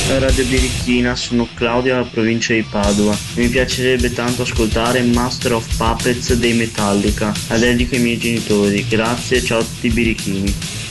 Radio Birichina, sono Claudio dalla provincia di Padova e mi piacerebbe tanto ascoltare Master of Puppets dei Metallica. La dedico ai miei genitori. Grazie, ciao a tutti i birichini.